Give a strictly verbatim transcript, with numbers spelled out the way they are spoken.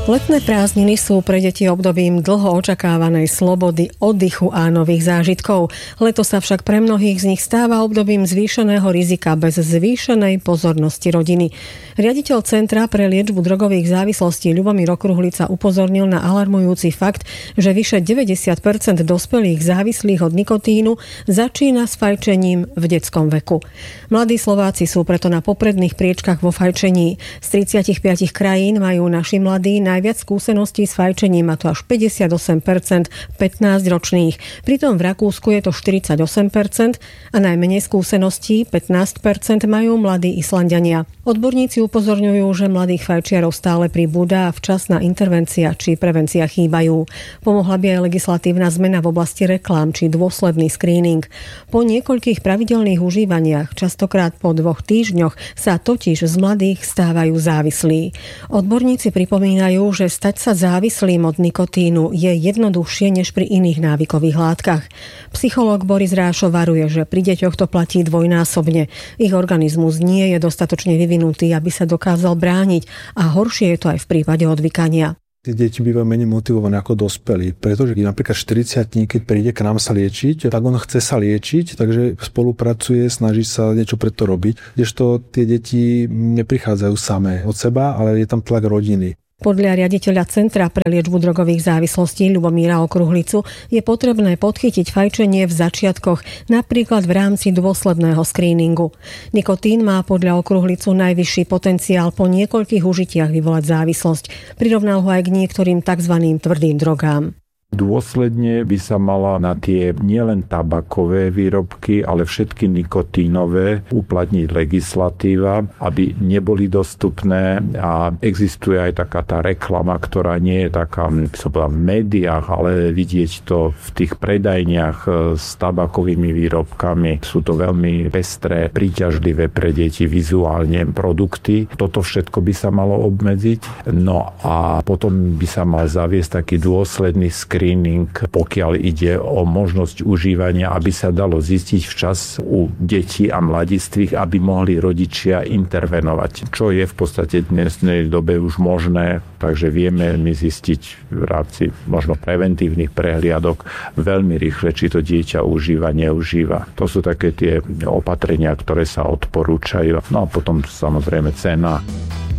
Letné prázdniny sú pre deti obdobím dlho očakávanej slobody, oddychu a nových zážitkov. Leto sa však pre mnohých z nich stáva obdobím zvýšeného rizika bez zvýšenej pozornosti rodiny. Riaditeľ Centra pre liečbu drogových závislostí Ľubomír Okruhlica upozornil na alarmujúci fakt, že vyše deväťdesiat percent dospelých závislých od nikotínu začína s fajčením v detskom veku. Mladí Slováci sú preto na popredných priečkach vo fajčení. Z tridsaťpäť krajín majú naši mladí najviac skúseností s fajčením, a to až päťdesiatosem percent pätnásťročných. Pritom v Rakúsku je to štyridsaťosem percent a najmenej skúseností pätnásť percent majú mladí Islanďania. Odborníci upozorňujú, že mladých fajčiarov stále pribúda a včasná intervencia či prevencia chýbajú. Pomohla by aj legislatívna zmena v oblasti reklám či dôsledný screening. Po niekoľkých pravidelných užívaniach, častokrát po dvoch týždňoch, sa totiž z mladých stávajú závislí. Odborníci pripomínajú, že stať sa závislým od nikotínu je jednoduchšie než pri iných návykových látkach. Psychológ Boris Rášo varuje, že pri deťoch to platí dvojnásobne. Ich organizmus nie je dostatočne vyvinutý, aby sa dokázal brániť, a horšie je to aj v prípade odvykania. Tie deti bývajú menej motivované ako dospelí, pretože napríklad štyridsiatnik, keď príde k nám sa liečiť, tak on chce sa liečiť, takže spolupracuje, snaží sa niečo pre to robiť, kdežto tie deti neprichádzajú samé od seba, ale je tam tlak rodiny. Podľa riaditeľa Centra pre liečbu drogových závislostí Ľubomíra Okruhlicu je potrebné podchytiť fajčenie v začiatkoch, napríklad v rámci dôsledného screeningu. Nikotín má podľa Okruhlicu najvyšší potenciál po niekoľkých užitiach vyvolať závislosť. Prirovnal ho aj k niektorým tzv. Tvrdým drogám. Dôsledne by sa mala na tie nielen tabakové výrobky, ale všetky nikotínové uplatniť legislatíva, aby neboli dostupné, a existuje aj taká tá reklama, ktorá nie je taká v médiách, ale vidieť to v tých predajniach s tabakovými výrobkami. Sú to veľmi pestré, príťažlivé pre deti vizuálne produkty. Toto všetko by sa malo obmedziť. No a potom by sa mal zaviesť taký dôsledný screening, pokiaľ ide o možnosť užívania, aby sa dalo zistiť včas u detí a mladistvých, aby mohli rodičia intervenovať. Čo je v podstate v dnesnej dobe už možné, takže vieme my zistiť v rámci možno preventívnych prehliadok veľmi rýchle, či to dieťa užíva, neužíva. To sú také tie opatrenia, ktoré sa odporúčajú. No a potom samozrejme cena.